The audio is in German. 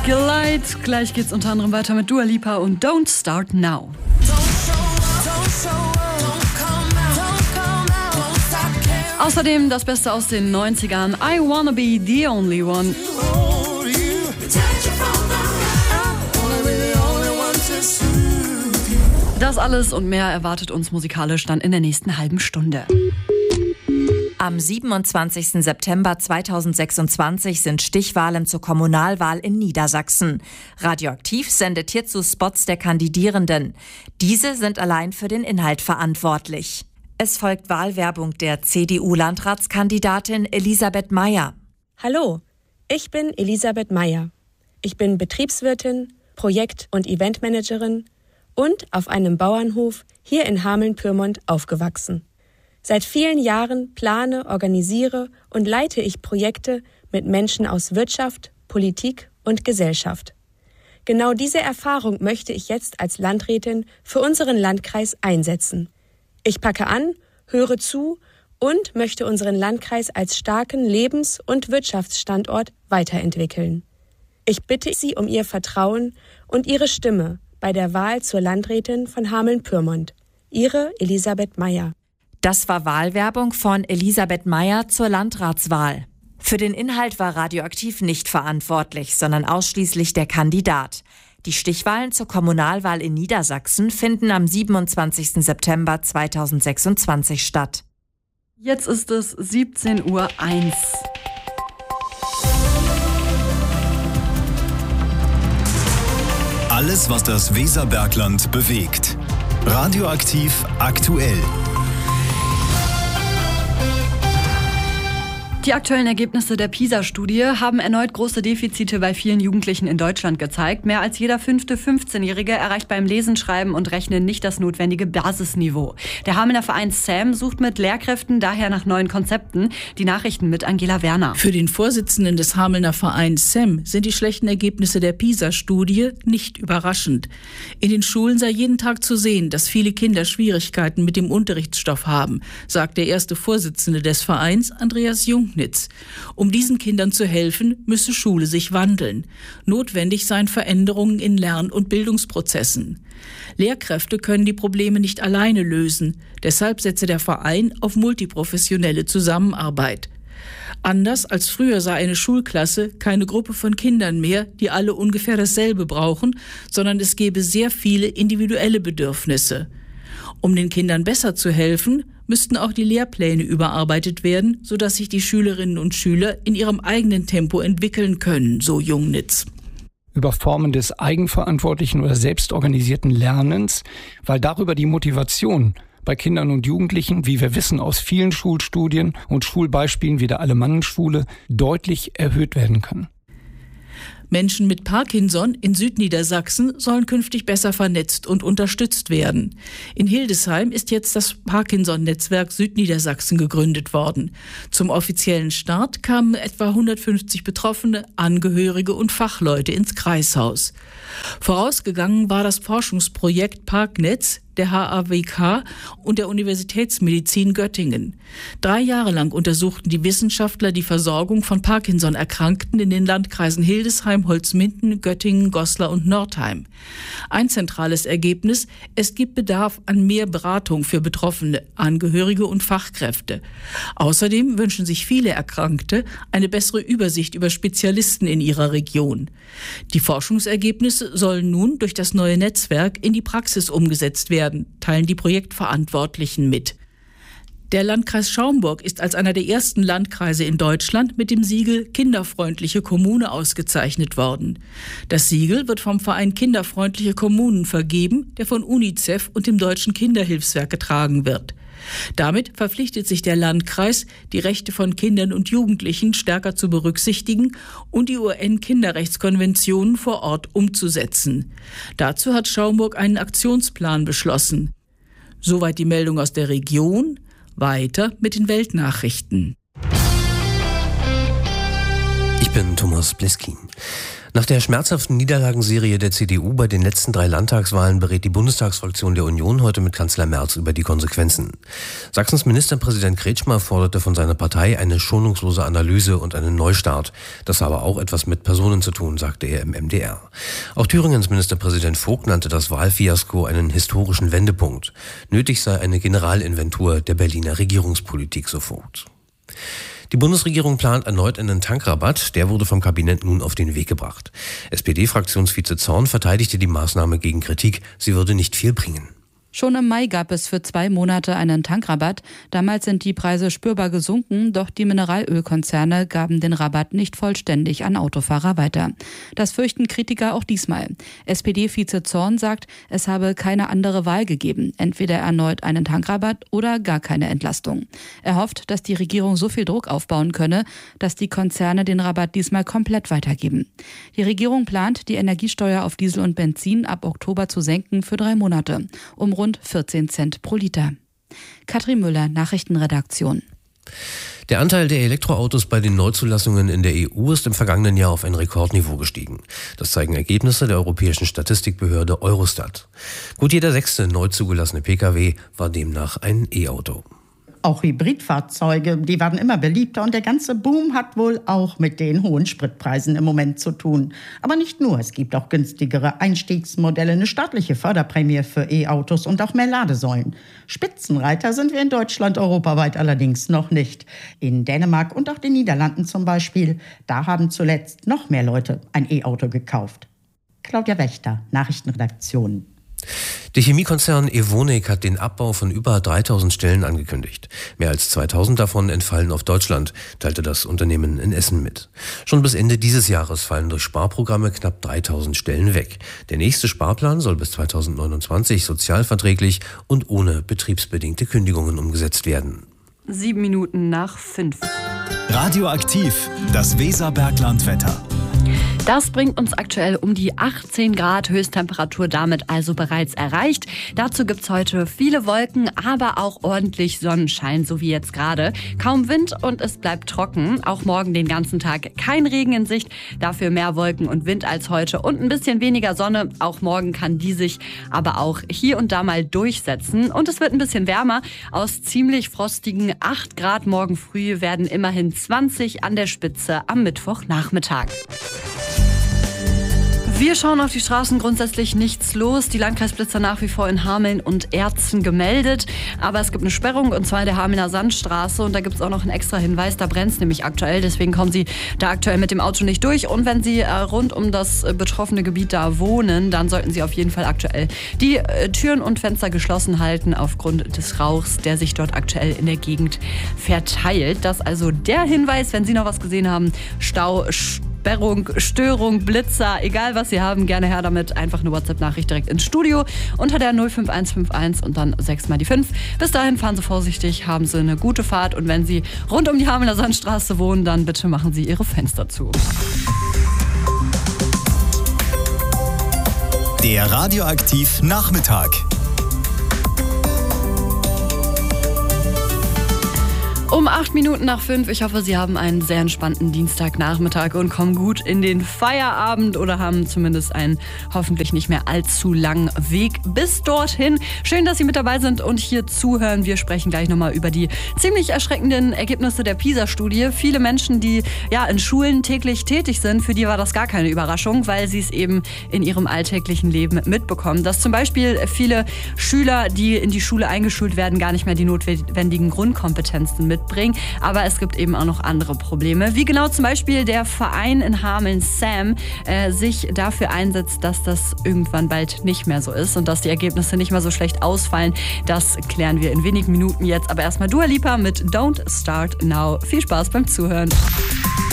Glide. Gleich geht's unter anderem weiter mit Dua Lipa und Don't Start Now. Außerdem das Beste aus den 90ern, I Wanna Be The Only One. Das alles und mehr erwartet uns musikalisch dann in der nächsten halben Stunde. Am 27. September 2026 sind Stichwahlen zur Kommunalwahl in Niedersachsen. Radioaktiv sendet hierzu Spots der Kandidierenden. Diese sind allein für den Inhalt verantwortlich. Es folgt Wahlwerbung der CDU-Landratskandidatin Elisabeth Meyer. Hallo, ich bin Elisabeth Meyer. Ich bin Betriebswirtin, Projekt- und Eventmanagerin und auf einem Bauernhof hier in Hameln-Pyrmont aufgewachsen. Seit vielen Jahren plane, organisiere und leite ich Projekte mit Menschen aus Wirtschaft, Politik und Gesellschaft. Genau diese Erfahrung möchte ich jetzt als Landrätin für unseren Landkreis einsetzen. Ich packe an, höre zu und möchte unseren Landkreis als starken Lebens- und Wirtschaftsstandort weiterentwickeln. Ich bitte Sie um Ihr Vertrauen und Ihre Stimme bei der Wahl zur Landrätin von Hameln-Pyrmont. Ihre Elisabeth Meyer. Das war Wahlwerbung von Elisabeth Meyer zur Landratswahl. Für den Inhalt war Radioaktiv nicht verantwortlich, sondern ausschließlich der Kandidat. Die Stichwahlen zur Kommunalwahl in Niedersachsen finden am 27. September 2026 statt. Jetzt ist es 17:01 Uhr. Alles, was das Weserbergland bewegt. Radioaktiv aktuell. Die aktuellen Ergebnisse der PISA-Studie haben erneut große Defizite bei vielen Jugendlichen in Deutschland gezeigt. Mehr als jeder 5. 15-Jährige erreicht beim Lesen, Schreiben und Rechnen nicht das notwendige Basisniveau. Der Hamelner Verein SAM sucht mit Lehrkräften daher nach neuen Konzepten. Die Nachrichten mit Angela Werner. Für den Vorsitzenden des Hamelner Vereins SAM sind die schlechten Ergebnisse der PISA-Studie nicht überraschend. In den Schulen sei jeden Tag zu sehen, dass viele Kinder Schwierigkeiten mit dem Unterrichtsstoff haben, sagt der erste Vorsitzende des Vereins, Andreas Jung. Um diesen Kindern zu helfen, müsse Schule sich wandeln. Notwendig seien Veränderungen in Lern- und Bildungsprozessen. Lehrkräfte können die Probleme nicht alleine lösen. Deshalb setze der Verein auf multiprofessionelle Zusammenarbeit. Anders als früher sei eine Schulklasse keine Gruppe von Kindern mehr, die alle ungefähr dasselbe brauchen, sondern es gebe sehr viele individuelle Bedürfnisse. Um den Kindern besser zu helfen, müssten auch die Lehrpläne überarbeitet werden, sodass sich die Schülerinnen und Schüler in ihrem eigenen Tempo entwickeln können, so Jungnitz. Über Formen des eigenverantwortlichen oder selbstorganisierten Lernens, weil darüber die Motivation bei Kindern und Jugendlichen, wie wir wissen aus vielen Schulstudien und Schulbeispielen wie der Alemannenschule, deutlich erhöht werden kann. Menschen mit Parkinson in Südniedersachsen sollen künftig besser vernetzt und unterstützt werden. In Hildesheim ist jetzt das Parkinson-Netzwerk Südniedersachsen gegründet worden. Zum offiziellen Start kamen etwa 150 Betroffene, Angehörige und Fachleute ins Kreishaus. Vorausgegangen war das Forschungsprojekt Parknetz der HAWK und der Universitätsmedizin Göttingen. 3 Jahre lang untersuchten die Wissenschaftler die Versorgung von Parkinson-Erkrankten in den Landkreisen Hildesheim, Holzminden, Göttingen, Goslar und Nordheim. Ein zentrales Ergebnis: Es gibt Bedarf an mehr Beratung für Betroffene, Angehörige und Fachkräfte. Außerdem wünschen sich viele Erkrankte eine bessere Übersicht über Spezialisten in ihrer Region. Die Forschungsergebnisse sollen nun durch das neue Netzwerk in die Praxis umgesetzt werden, teilen die Projektverantwortlichen mit. Der Landkreis Schaumburg ist als einer der ersten Landkreise in Deutschland mit dem Siegel Kinderfreundliche Kommune ausgezeichnet worden. Das Siegel wird vom Verein Kinderfreundliche Kommunen vergeben, der von UNICEF und dem Deutschen Kinderhilfswerk getragen wird. Damit verpflichtet sich der Landkreis, die Rechte von Kindern und Jugendlichen stärker zu berücksichtigen und die UN-Kinderrechtskonventionen vor Ort umzusetzen. Dazu hat Schaumburg einen Aktionsplan beschlossen. Soweit die Meldung aus der Region. Weiter mit den Weltnachrichten. Ich bin Thomas Bliskin. Nach der schmerzhaften Niederlagenserie der CDU bei den letzten 3 Landtagswahlen berät die Bundestagsfraktion der Union heute mit Kanzler Merz über die Konsequenzen. Sachsens Ministerpräsident Kretschmer forderte von seiner Partei eine schonungslose Analyse und einen Neustart. Das habe auch etwas mit Personen zu tun, sagte er im MDR. Auch Thüringens Ministerpräsident Vogt nannte das Wahlfiasko einen historischen Wendepunkt. Nötig sei eine Generalinventur der Berliner Regierungspolitik, so Vogt. Die Bundesregierung plant erneut einen Tankrabatt. Der wurde vom Kabinett nun auf den Weg gebracht. SPD-Fraktionsvize Zorn verteidigte die Maßnahme gegen Kritik. Sie würde nicht viel bringen. Schon im Mai gab es für 2 Monate einen Tankrabatt. Damals sind die Preise spürbar gesunken, doch die Mineralölkonzerne gaben den Rabatt nicht vollständig an Autofahrer weiter. Das fürchten Kritiker auch diesmal. SPD-Vize Zorn sagt, es habe keine andere Wahl gegeben. Entweder erneut einen Tankrabatt oder gar keine Entlastung. Er hofft, dass die Regierung so viel Druck aufbauen könne, dass die Konzerne den Rabatt diesmal komplett weitergeben. Die Regierung plant, die Energiesteuer auf Diesel und Benzin ab Oktober zu senken für 3 Monate, um rund 14 Cent pro Liter. Katrin Müller, Nachrichtenredaktion. Der Anteil der Elektroautos bei den Neuzulassungen in der EU ist im vergangenen Jahr auf ein Rekordniveau gestiegen. Das zeigen Ergebnisse der europäischen Statistikbehörde Eurostat. Gut jeder 6. neu zugelassene Pkw war demnach ein E-Auto. Auch Hybridfahrzeuge, die werden immer beliebter und der ganze Boom hat wohl auch mit den hohen Spritpreisen im Moment zu tun. Aber nicht nur, es gibt auch günstigere Einstiegsmodelle, eine staatliche Förderprämie für E-Autos und auch mehr Ladesäulen. Spitzenreiter sind wir in Deutschland, europaweit allerdings noch nicht. In Dänemark und auch den Niederlanden zum Beispiel, da haben zuletzt noch mehr Leute ein E-Auto gekauft. Claudia Wächter, Nachrichtenredaktion. Der Chemiekonzern Evonik hat den Abbau von über 3000 Stellen angekündigt. Mehr als 2000 davon entfallen auf Deutschland, teilte das Unternehmen in Essen mit. Schon bis Ende dieses Jahres fallen durch Sparprogramme knapp 3000 Stellen weg. Der nächste Sparplan soll bis 2029 sozialverträglich und ohne betriebsbedingte Kündigungen umgesetzt werden. 7 Minuten nach 5. Radioaktiv, das Weserberglandwetter. Das bringt uns aktuell um die 18 Grad Höchsttemperatur, damit also bereits erreicht. Dazu gibt's heute viele Wolken, aber auch ordentlich Sonnenschein, so wie jetzt gerade. Kaum Wind und es bleibt trocken. Auch morgen den ganzen Tag kein Regen in Sicht, dafür mehr Wolken und Wind als heute und ein bisschen weniger Sonne. Auch morgen kann die sich aber auch hier und da mal durchsetzen. Und es wird ein bisschen wärmer. Aus ziemlich frostigen 8 Grad morgen früh werden immerhin 20 an der Spitze am Mittwochnachmittag. Wir schauen auf die Straßen, grundsätzlich nichts los. Die Landkreisblitzer nach wie vor in Hameln und Erzen gemeldet. Aber es gibt eine Sperrung, und zwar in der Hamelner Sandstraße. Und da gibt es auch noch einen extra Hinweis, da brennt es nämlich aktuell. Deswegen kommen Sie da aktuell mit dem Auto nicht durch. Und wenn Sie rund um das betroffene Gebiet da wohnen, dann sollten Sie auf jeden Fall aktuell die Türen und Fenster geschlossen halten aufgrund des Rauchs, der sich dort aktuell in der Gegend verteilt. Das also der Hinweis, wenn Sie noch was gesehen haben, Stau, Sperrung, Störung, Blitzer, egal was Sie haben, gerne her damit. Einfach eine WhatsApp-Nachricht direkt ins Studio unter der 05151 und dann 6 mal die 5. Bis dahin fahren Sie vorsichtig, haben Sie eine gute Fahrt und wenn Sie rund um die Hamelner Sandstraße wohnen, dann bitte machen Sie Ihre Fenster zu. Der Radioaktiv Nachmittag. Um 8 Minuten nach 5. Ich hoffe, Sie haben einen sehr entspannten Dienstagnachmittag und kommen gut in den Feierabend oder haben zumindest einen hoffentlich nicht mehr allzu langen Weg bis dorthin. Schön, dass Sie mit dabei sind und hier zuhören. Wir sprechen gleich nochmal über die ziemlich erschreckenden Ergebnisse der PISA-Studie. Viele Menschen, die ja in Schulen täglich tätig sind, für die war das gar keine Überraschung, weil sie es eben in ihrem alltäglichen Leben mitbekommen. Dass zum Beispiel viele Schüler, die in die Schule eingeschult werden, gar nicht mehr die notwendigen Grundkompetenzen mitbringen. Aber es gibt eben auch noch andere Probleme. Wie genau zum Beispiel der Verein in Hameln SAM sich dafür einsetzt, dass das irgendwann bald nicht mehr so ist und dass die Ergebnisse nicht mehr so schlecht ausfallen. Das klären wir in wenigen Minuten jetzt. Aber erstmal Dua Lipa mit Don't Start Now. Viel Spaß beim Zuhören.